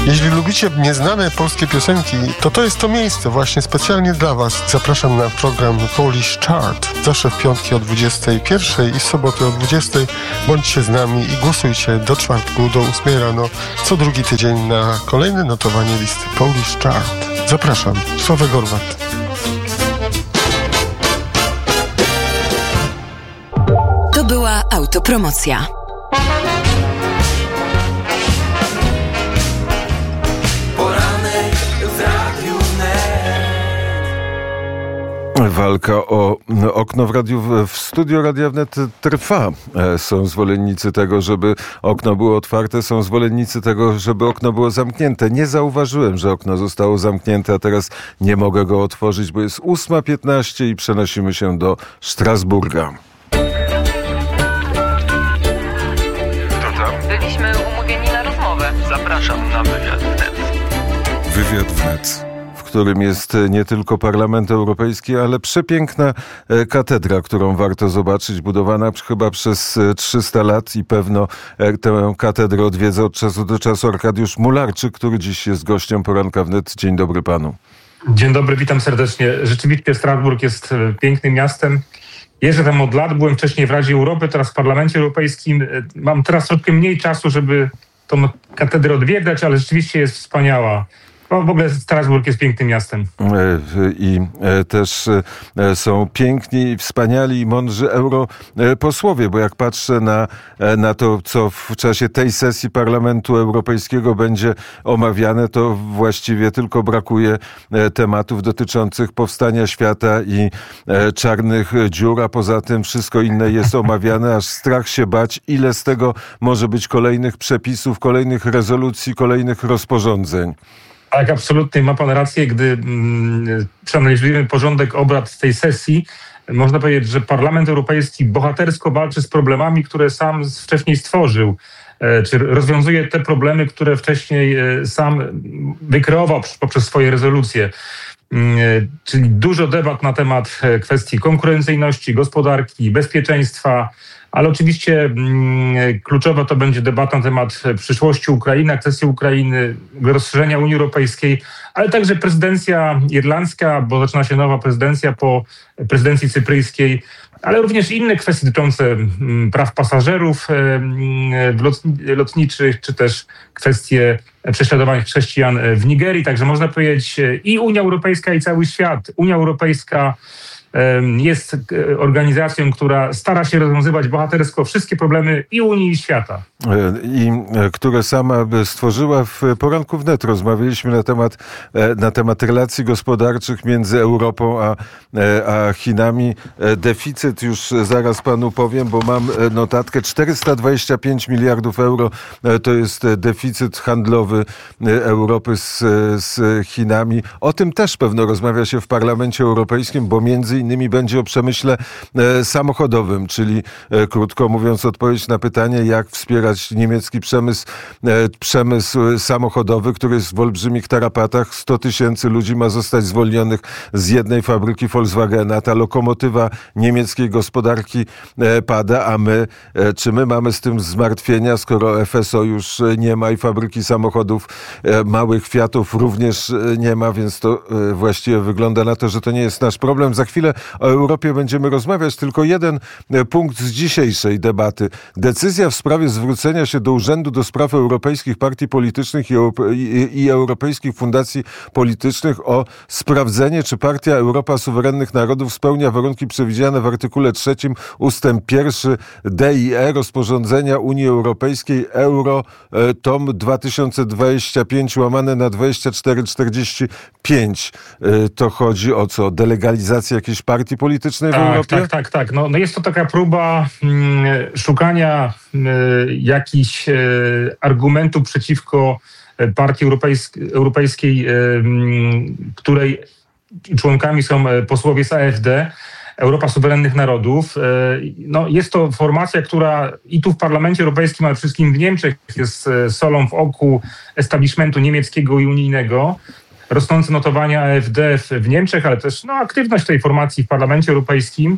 Jeśli lubicie nieznane polskie piosenki, to jest to miejsce właśnie specjalnie dla Was. Zapraszam na program Polish Chart. Zawsze w piątki o 21 i w soboty o 20. Bądźcie z nami i głosujcie do czwartku, do 8 rano, co drugi tydzień na kolejne notowanie listy Polish Chart. Zapraszam. Sławek Gorwat. To była autopromocja. Walka o okno w studio Radia Wnet trwa. Są zwolennicy tego, żeby okno było otwarte, są zwolennicy tego, żeby okno było zamknięte. Nie zauważyłem, że okno zostało zamknięte, a teraz nie mogę go otworzyć, bo jest 8:15 i przenosimy się do Strasburga. Byliśmy umówieni na rozmowę. Zapraszam na wywiad wnet. Wywiad wnet, w którym jest nie tylko Parlament Europejski, ale przepiękna katedra, którą warto zobaczyć, budowana chyba przez 300 lat i pewno tę katedrę odwiedza od czasu do czasu Arkadiusz Mularczyk, który dziś jest gościem Poranka Wnet. Dzień dobry panu. Dzień dobry, witam serdecznie. Rzeczywiście Strasburg jest pięknym miastem. Jeżdżę tam od lat, byłem wcześniej w Radzie Europy, teraz w Parlamencie Europejskim. Mam teraz troszkę mniej czasu, żeby tą katedrę odwiedzać, ale rzeczywiście jest wspaniała. W ogóle Strasburg jest pięknym miastem. I też są piękni, wspaniali i mądrzy europosłowie, bo jak patrzę na to, co w czasie tej sesji Parlamentu Europejskiego będzie omawiane, to właściwie tylko brakuje tematów dotyczących powstania świata i czarnych dziur, a poza tym wszystko inne jest omawiane, aż strach się bać, ile z tego może być kolejnych przepisów, kolejnych rezolucji, kolejnych rozporządzeń. Tak, absolutnie, ma pan rację. Gdy przeanalizujemy porządek obrad tej sesji, można powiedzieć, że Parlament Europejski bohatersko walczy z problemami, które sam wcześniej stworzył, czy rozwiązuje te problemy, które wcześniej sam wykreował poprzez swoje rezolucje. Czyli dużo debat na temat kwestii konkurencyjności, gospodarki, bezpieczeństwa, ale oczywiście kluczowa to będzie debata na temat przyszłości Ukrainy, kwestii Ukrainy, rozszerzenia Unii Europejskiej, ale także prezydencja irlandzka, bo zaczyna się nowa prezydencja po prezydencji cypryjskiej, ale również inne kwestie dotyczące praw pasażerów lotniczych, czy też kwestie prześladowań chrześcijan w Nigerii. Także można powiedzieć i Unia Europejska, i cały świat. Unia Europejska jest organizacją, która stara się rozwiązywać bohatersko wszystkie problemy i Unii, i świata. I które sama stworzyła. W Poranku Wnet rozmawialiśmy na temat relacji gospodarczych między Europą a Chinami. Deficyt już zaraz panu powiem, bo mam notatkę. 425 miliardów euro to jest deficyt handlowy Europy z Chinami. O tym też pewno rozmawia się w Parlamencie Europejskim, bo między innymi będzie o przemyśle samochodowym, czyli krótko mówiąc odpowiedź na pytanie, jak wspierać niemiecki przemysł samochodowy, który jest w olbrzymich tarapatach. 100 000 ludzi ma zostać zwolnionych z jednej fabryki Volkswagena. Ta lokomotywa niemieckiej gospodarki pada, a czy my mamy z tym zmartwienia, skoro FSO już nie ma i fabryki samochodów małych Fiatów również nie ma, więc to właściwie wygląda na to, że to nie jest nasz problem. Za chwilę o Europie będziemy rozmawiać. Tylko jeden punkt z dzisiejszej debaty. Decyzja w sprawie zwrócenia się do Urzędu do Spraw Europejskich Partii Politycznych i Europejskich Fundacji Politycznych o sprawdzenie, czy Partia Europa Suwerennych Narodów spełnia warunki przewidziane w artykule 3 ustęp 1 D i E rozporządzenia Unii Europejskiej Euratom 2025/2445. To chodzi o co? Delegalizację jakiejś partii politycznej w Europie? Tak. No jest to taka próba szukania jakichś argumentów przeciwko partii europejskiej, której członkami są posłowie z AfD, Europa Suwerennych Narodów. No, jest to formacja, która i tu w Parlamencie Europejskim, ale przede wszystkim w Niemczech jest solą w oku establishmentu niemieckiego i unijnego. Rosnące notowania AfD w Niemczech, ale też aktywność tej formacji w Parlamencie Europejskim.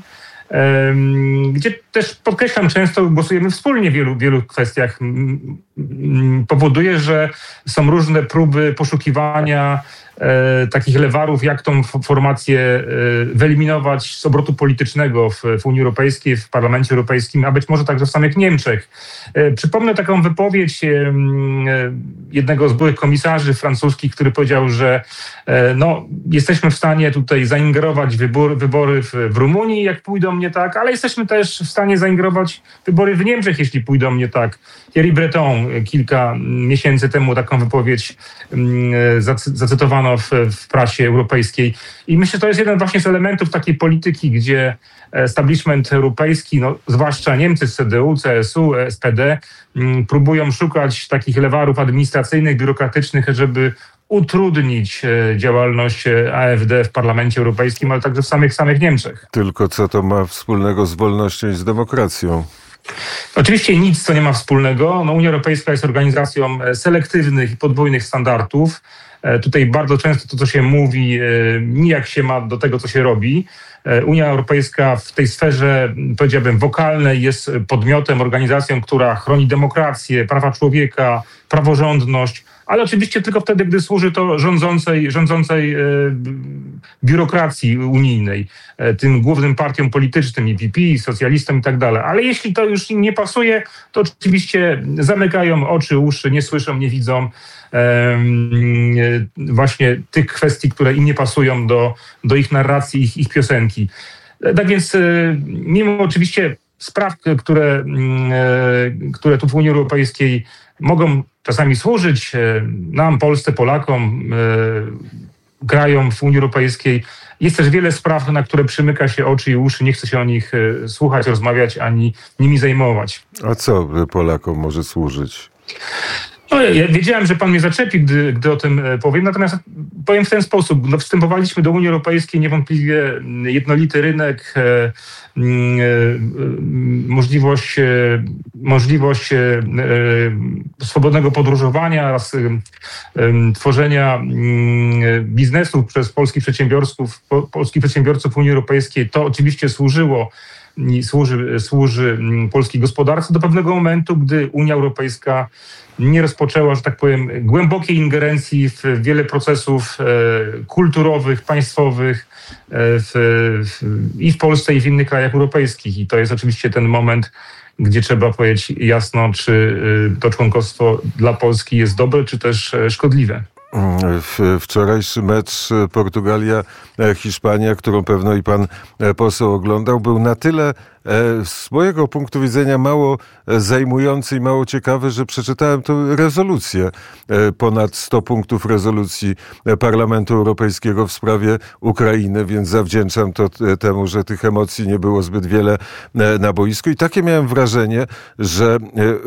gdzie też podkreślam, często głosujemy wspólnie w wielu kwestiach, powoduje, że są różne próby poszukiwania takich lewarów, jak tą formację wyeliminować z obrotu politycznego w Unii Europejskiej, w Parlamencie Europejskim, a być może także w samych Niemczech. Przypomnę taką wypowiedź jednego z byłych komisarzy francuskich, który powiedział, że jesteśmy w stanie tutaj zaingerować wybory w Rumunii, jak pójdą nie tak, ale jesteśmy też w stanie zaingerować wybory w Niemczech, jeśli pójdą nie tak. Thierry Breton kilka miesięcy temu taką wypowiedź zacytowano w prasie europejskiej. I myślę, że to jest jeden właśnie z elementów takiej polityki, gdzie establishment europejski, zwłaszcza Niemcy z CDU, CSU, SPD, próbują szukać takich lewarów administracyjnych, biurokratycznych, żeby utrudnić działalność AfD w Parlamencie Europejskim, ale także w samych Niemczech. Tylko co to ma wspólnego z wolnością i z demokracją? Oczywiście nic, co nie ma wspólnego. Unia Europejska jest organizacją selektywnych i podwójnych standardów. Tutaj bardzo często to, co się mówi, nijak się ma do tego, co się robi. Unia Europejska w tej sferze, powiedziałbym, wokalnej jest podmiotem, organizacją, która chroni demokrację, prawa człowieka, praworządność, ale oczywiście tylko wtedy, gdy służy to rządzącej biurokracji unijnej, tym głównym partiom politycznym, EPP, socjalistom i tak dalej. Ale jeśli to już im nie pasuje, to oczywiście zamykają oczy, uszy, nie słyszą, nie widzą właśnie tych kwestii, które im nie pasują do ich narracji, ich piosenki. Tak więc mimo oczywiście spraw, które tu w Unii Europejskiej mogą czasami służyć nam, Polsce, Polakom, krajom w Unii Europejskiej, jest też wiele spraw, na które przymyka się oczy i uszy, nie chce się o nich słuchać, rozmawiać, ani nimi zajmować. A co Polakom może służyć? Ja wiedziałem, że pan mnie zaczepi, gdy o tym powiem, natomiast powiem w ten sposób. Wstępowaliśmy do Unii Europejskiej niewątpliwie jednolity rynek, możliwość swobodnego podróżowania oraz tworzenia biznesów przez polskich przedsiębiorców w Unii Europejskiej. To oczywiście służy polskiej gospodarce do pewnego momentu, gdy Unia Europejska nie rozpoczęła, że tak powiem, głębokiej ingerencji w wiele procesów kulturowych, państwowych i w Polsce, i w innych krajach europejskich. I to jest oczywiście ten moment, gdzie trzeba powiedzieć jasno, czy to członkostwo dla Polski jest dobre, czy też szkodliwe. Wczorajszy mecz Portugalia-Hiszpania, którą pewno i pan poseł oglądał, był na tyle z mojego punktu widzenia mało zajmujący i mało ciekawy, że przeczytałem tę rezolucję. Ponad 100 punktów rezolucji Parlamentu Europejskiego w sprawie Ukrainy, więc zawdzięczam to temu, że tych emocji nie było zbyt wiele na boisku. I takie miałem wrażenie, że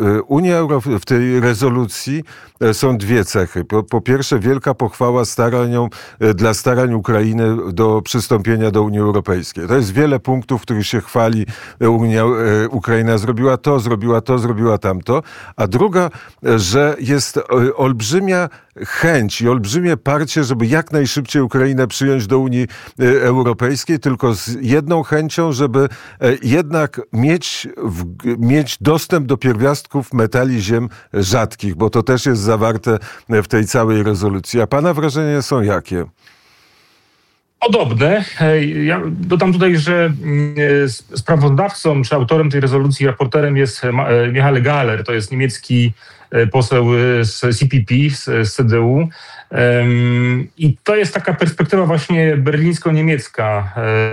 w tej rezolucji są dwie cechy. Po pierwsze, wielka pochwała dla starań Ukrainy do przystąpienia do Unii Europejskiej. To jest wiele punktów, w których się chwali Ukraina zrobiła to, zrobiła tamto. A druga, że jest olbrzymia chęć i olbrzymie parcie, żeby jak najszybciej Ukrainę przyjąć do Unii Europejskiej, tylko z jedną chęcią, żeby jednak mieć dostęp do pierwiastków metali ziem rzadkich, bo to też jest zawarte w tej całej rezolucji. A pana wrażenia są jakie? Podobne. Ja dodam tutaj, że sprawozdawcą czy autorem tej rezolucji, raporterem jest Michał Gahler, to jest niemiecki poseł z CPP, z CDU. I to jest taka perspektywa właśnie berlińsko-niemiecka,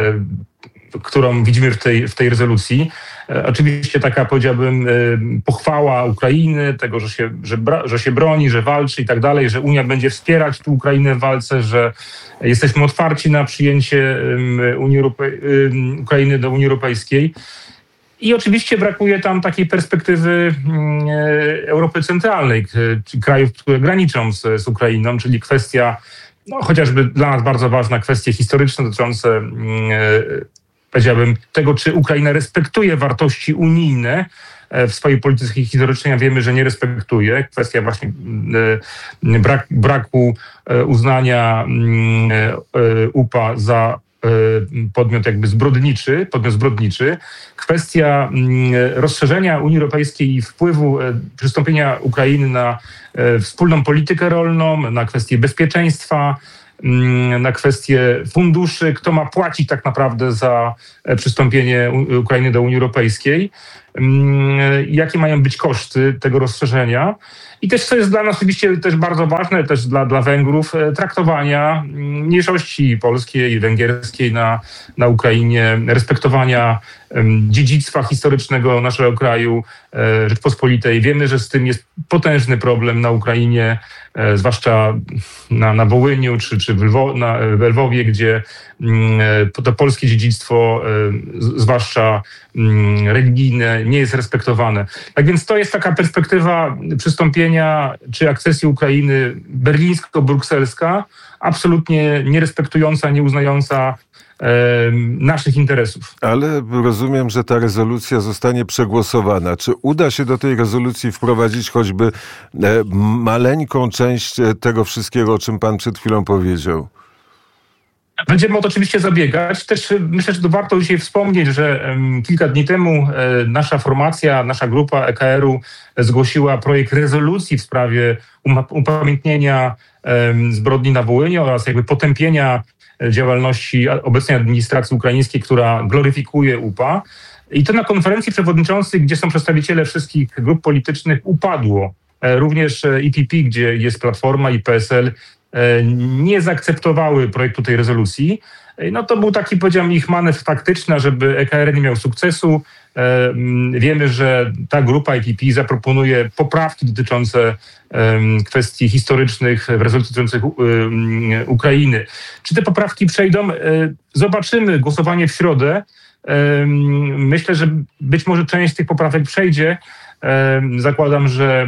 którą widzimy w tej rezolucji. Oczywiście taka, powiedziałbym, pochwała Ukrainy, tego, że się broni, że walczy i tak dalej, że Unia będzie wspierać tu Ukrainę w walce, że jesteśmy otwarci na przyjęcie Ukrainy do Unii Europejskiej. I oczywiście brakuje tam takiej perspektywy Europy Centralnej, czy krajów, które graniczą z Ukrainą, czyli kwestia, chociażby dla nas bardzo ważna, kwestie historyczne dotyczące, powiedziałbym, tego, czy Ukraina respektuje wartości unijne w swojej polityce historycznej. Ja wiemy, że nie respektuje. Kwestia właśnie braku uznania UPA za podmiot zbrodniczy. Kwestia rozszerzenia Unii Europejskiej i wpływu przystąpienia Ukrainy na wspólną politykę rolną, na kwestie bezpieczeństwa, na kwestie funduszy, kto ma płacić tak naprawdę za przystąpienie Ukrainy do Unii Europejskiej, jakie mają być koszty tego rozszerzenia. I też, co jest dla nas oczywiście też bardzo ważne, też dla Węgrów, traktowania mniejszości polskiej i węgierskiej na Ukrainie, respektowania dziedzictwa historycznego naszego kraju, Rzeczpospolitej. Wiemy, że z tym jest potężny problem na Ukrainie, zwłaszcza na Wołyniu czy w Lwowie, gdzie to polskie dziedzictwo, zwłaszcza religijne, nie jest respektowane. Tak więc to jest taka perspektywa przystąpienia czy akcesji Ukrainy berlińsko-brukselska, absolutnie nierespektująca, nieuznająca naszych interesów. Ale rozumiem, że ta rezolucja zostanie przegłosowana. Czy uda się do tej rezolucji wprowadzić choćby maleńką część tego wszystkiego, o czym pan przed chwilą powiedział? Będziemy o to oczywiście zabiegać. Też myślę, że to warto dzisiaj wspomnieć, że kilka dni temu nasza formacja, nasza grupa EKR-u zgłosiła projekt rezolucji w sprawie upamiętnienia zbrodni na Wołyniu oraz jakby potępienia działalności obecnej administracji ukraińskiej, która gloryfikuje UPA. I to na konferencji przewodniczących, gdzie są przedstawiciele wszystkich grup politycznych, upadło. Również EPP, gdzie jest Platforma i PSL, nie zaakceptowały projektu tej rezolucji. No to był taki, powiedziałem, ich manewr taktyczny, żeby EKR nie miał sukcesu. Wiemy, że ta grupa EPP zaproponuje poprawki dotyczące kwestii historycznych w rezolucji dotyczących Ukrainy. Czy te poprawki przejdą? Zobaczymy. Głosowanie w środę. Myślę, że być może część z tych poprawek przejdzie. Zakładam, że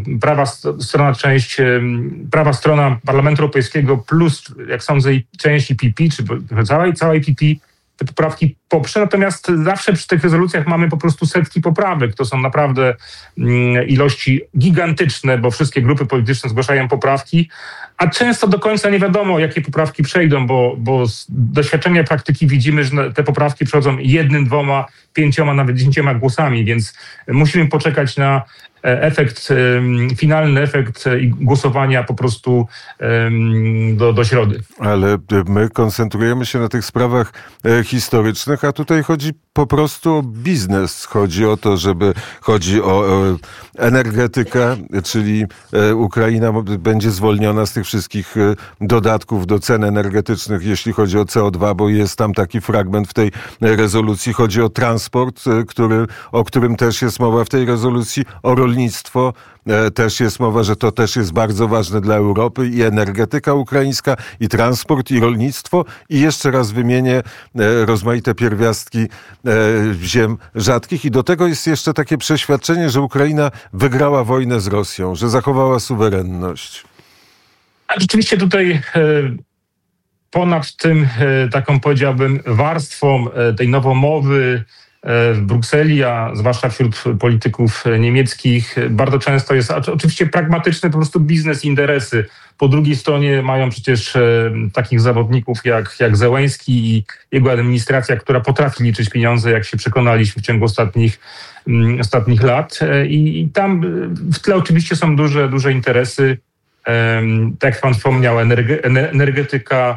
prawa strona Parlamentu Europejskiego plus, jak sądzę, część EPP, czy cała EPP, te poprawki poprze. Natomiast zawsze przy tych rezolucjach mamy po prostu setki poprawek. To są naprawdę ilości gigantyczne, bo wszystkie grupy polityczne zgłaszają poprawki, a często do końca nie wiadomo, jakie poprawki przejdą, bo z doświadczenia praktyki widzimy, że te poprawki przechodzą 1, 2, 5, nawet 10 głosami, więc musimy poczekać na finalny efekt głosowania po prostu do środy. Ale my koncentrujemy się na tych sprawach historycznych, a tutaj chodzi po prostu o biznes. Chodzi o energetykę, czyli Ukraina będzie zwolniona z tych wszystkich dodatków do cen energetycznych, jeśli chodzi o CO2, bo jest tam taki fragment w tej rezolucji. Chodzi o transport, o którym też jest mowa w tej rezolucji, o rolnictwo. Też jest mowa, że to też jest bardzo ważne dla Europy, i energetyka ukraińska, i transport, i rolnictwo, i jeszcze raz wymienię rozmaite pierwiastki ziem rzadkich, i do tego jest jeszcze takie przeświadczenie, że Ukraina wygrała wojnę z Rosją, że zachowała suwerenność. A rzeczywiście tutaj ponad tym taką, powiedziałbym, warstwą tej nowomowy w Brukseli, a zwłaszcza wśród polityków niemieckich, bardzo często jest oczywiście pragmatyczny po prostu biznes, interesy. Po drugiej stronie mają przecież takich zawodników jak Zełenski i jego administracja, która potrafi liczyć pieniądze, jak się przekonaliśmy w ciągu ostatnich lat. I tam w tle oczywiście są duże interesy. Tak jak pan wspomniał, energetyka,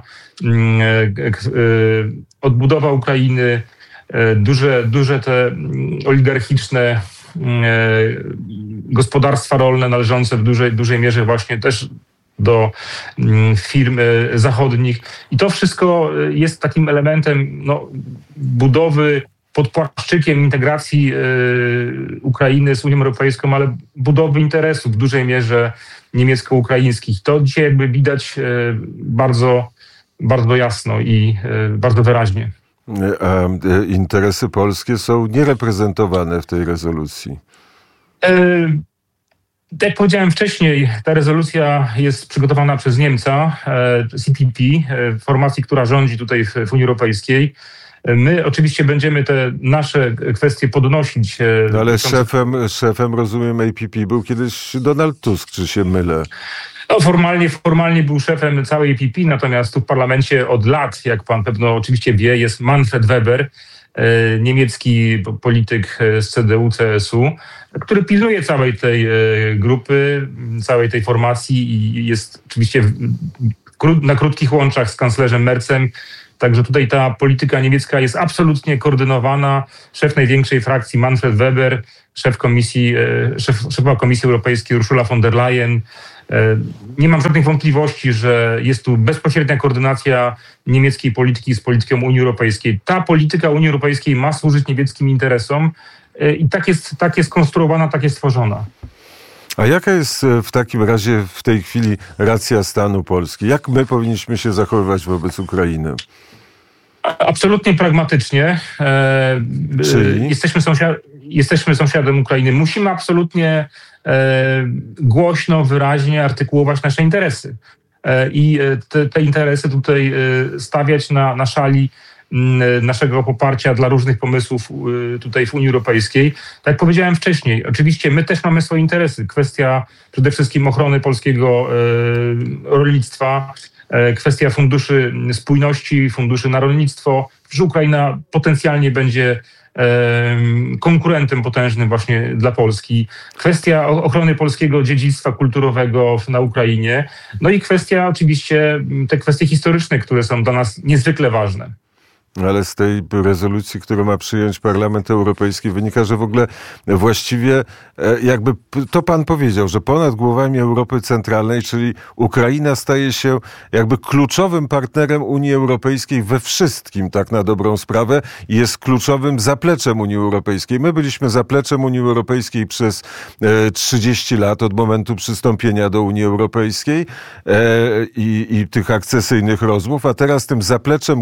odbudowa Ukrainy, duże te oligarchiczne gospodarstwa rolne należące w dużej mierze właśnie też do firm zachodnich. I to wszystko jest takim elementem budowy pod płaszczykiem integracji Ukrainy z Unią Europejską, ale budowy interesów w dużej mierze niemiecko-ukraińskich. To dzisiaj jakby widać bardzo, bardzo jasno i bardzo wyraźnie. A interesy polskie są niereprezentowane w tej rezolucji. Jak powiedziałem wcześniej, ta rezolucja jest przygotowana przez Niemca, CPP, formacji, która rządzi tutaj w Unii Europejskiej. My oczywiście będziemy te nasze kwestie podnosić. Ale szefem, rozumiem, APP był kiedyś Donald Tusk, czy się mylę? No, formalnie był szefem całej EPP, natomiast tu w parlamencie od lat, jak pan pewno oczywiście wie, jest Manfred Weber, niemiecki polityk z CDU-CSU, który pilnuje całej tej grupy, całej tej formacji i jest oczywiście na krótkich łączach z kanclerzem Merzem. Także tutaj ta polityka niemiecka jest absolutnie koordynowana. Szef największej frakcji Manfred Weber, szefowa Komisji Europejskiej Ursula von der Leyen. Nie mam żadnych wątpliwości, że jest tu bezpośrednia koordynacja niemieckiej polityki z polityką Unii Europejskiej. Ta polityka Unii Europejskiej ma służyć niemieckim interesom i tak jest konstruowana, tak jest stworzona. A jaka jest w takim razie w tej chwili racja stanu Polski? Jak my powinniśmy się zachowywać wobec Ukrainy? Absolutnie pragmatycznie. Czyli? Jesteśmy sąsiadem Ukrainy. Musimy absolutnie głośno, wyraźnie artykułować nasze interesy. I te interesy tutaj stawiać na szali naszego poparcia dla różnych pomysłów tutaj w Unii Europejskiej. Tak jak powiedziałem wcześniej, oczywiście my też mamy swoje interesy. Kwestia przede wszystkim ochrony polskiego rolnictwa, kwestia funduszy spójności, funduszy na rolnictwo, że Ukraina potencjalnie będzie konkurentem potężnym właśnie dla Polski. Kwestia ochrony polskiego dziedzictwa kulturowego na Ukrainie. No i kwestia oczywiście, te kwestie historyczne, które są dla nas niezwykle ważne. Ale z tej rezolucji, którą ma przyjąć Parlament Europejski, wynika, że w ogóle właściwie jakby to pan powiedział, że ponad głowami Europy Centralnej, czyli Ukraina staje się jakby kluczowym partnerem Unii Europejskiej we wszystkim, tak na dobrą sprawę, i jest kluczowym zapleczem Unii Europejskiej. My byliśmy zapleczem Unii Europejskiej przez 30 lat od momentu przystąpienia do Unii Europejskiej i tych akcesyjnych rozmów, a teraz tym zapleczem,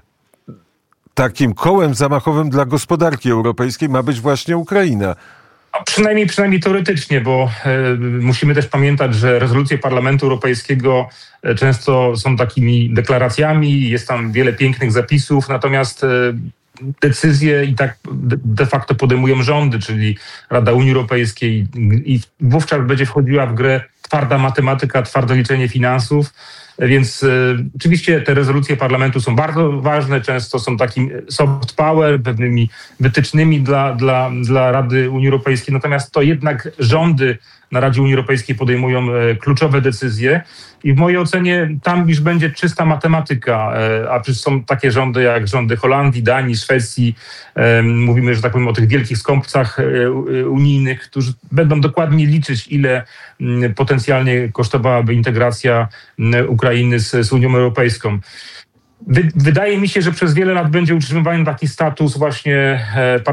takim kołem zamachowym dla gospodarki europejskiej ma być właśnie Ukraina. Przynajmniej teoretycznie, bo musimy też pamiętać, że rezolucje Parlamentu Europejskiego często są takimi deklaracjami, jest tam wiele pięknych zapisów, natomiast decyzje i tak de facto podejmują rządy, czyli Rada Unii Europejskiej, i wówczas będzie wchodziła w grę twarda matematyka, twarde liczenie finansów. Więc oczywiście te rezolucje parlamentu są bardzo ważne, często są takim soft power, pewnymi wytycznymi dla Rady Unii Europejskiej, natomiast to jednak rządy na Radzie Unii Europejskiej podejmują kluczowe decyzje i w mojej ocenie tam już będzie czysta matematyka, a przecież są takie rządy jak rządy Holandii, Danii, Szwecji. Mówimy, że tak powiem, o tych wielkich skąpcach unijnych, którzy będą dokładnie liczyć, ile potencjalnie kosztowałaby integracja Ukrainy z Unią Europejską. Wydaje mi się, że przez wiele lat będzie utrzymywany taki status właśnie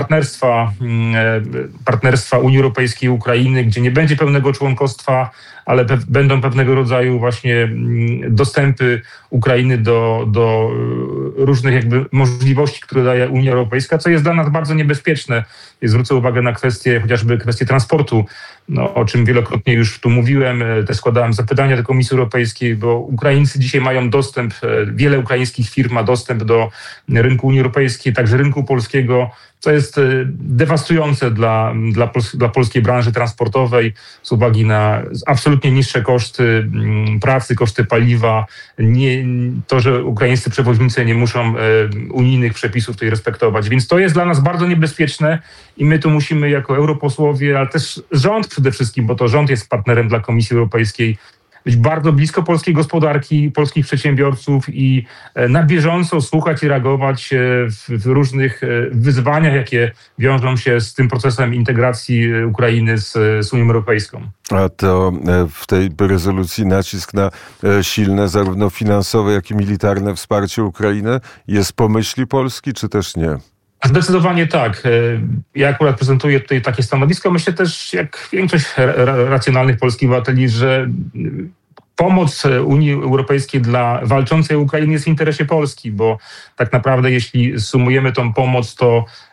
partnerstwa Unii Europejskiej i Ukrainy, gdzie nie będzie pełnego członkostwa, ale będą pewnego rodzaju właśnie dostępy Ukrainy do różnych jakby możliwości, które daje Unia Europejska, co jest dla nas bardzo niebezpieczne. I zwrócę uwagę na chociażby kwestię transportu, o czym wielokrotnie już tu mówiłem, też składałem zapytania do Komisji Europejskiej, bo Ukraińcy dzisiaj mają dostęp, wiele ukraińskich firm ma dostęp do rynku Unii Europejskiej, także rynku polskiego, co jest dewastujące dla polskiej branży transportowej z uwagi na absolutnie niższe koszty pracy, koszty paliwa, to, że ukraińscy przewoźnicy nie muszą unijnych przepisów tutaj respektować. Więc to jest dla nas bardzo niebezpieczne i my tu musimy jako europosłowie, ale też rząd przede wszystkim, bo to rząd jest partnerem dla Komisji Europejskiej, być bardzo blisko polskiej gospodarki, polskich przedsiębiorców i na bieżąco słuchać i reagować w różnych wyzwaniach, jakie wiążą się z tym procesem integracji Ukrainy z Unią Europejską. A to w tej rezolucji nacisk na silne zarówno finansowe, jak i militarne wsparcie Ukrainy jest po myśli Polski, czy też nie? Zdecydowanie tak. Ja akurat prezentuję tutaj takie stanowisko. Myślę też, jak większość racjonalnych polskich obywateli, że pomoc Unii Europejskiej dla walczącej Ukrainy jest w interesie Polski, bo tak naprawdę jeśli sumujemy tą pomoc, to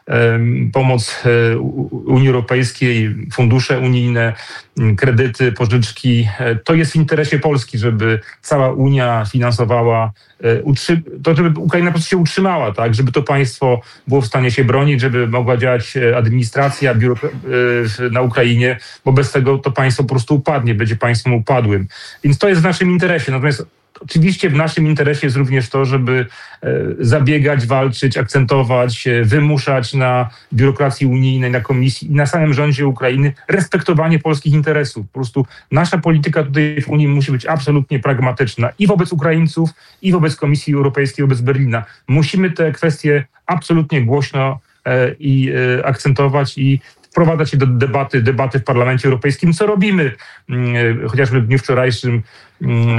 pomoc Unii Europejskiej, fundusze unijne, kredyty, pożyczki. To jest w interesie Polski, żeby cała Unia finansowała to, żeby Ukraina po prostu się utrzymała, tak, żeby to państwo było w stanie się bronić, żeby mogła działać administracja, biuro na Ukrainie, bo bez tego to państwo po prostu upadnie, będzie państwem upadłym. Więc to jest w naszym interesie. Natomiast oczywiście w naszym interesie jest również to, żeby zabiegać, walczyć, akcentować, wymuszać na biurokracji unijnej, na Komisji i na samym rządzie Ukrainy respektowanie polskich interesów. Po prostu nasza polityka tutaj w Unii musi być absolutnie pragmatyczna i wobec Ukraińców, i wobec Komisji Europejskiej, wobec Berlina. Musimy te kwestie absolutnie głośno i akcentować i wprowadzać się do debaty w Parlamencie Europejskim, co robimy chociażby w dniu wczorajszym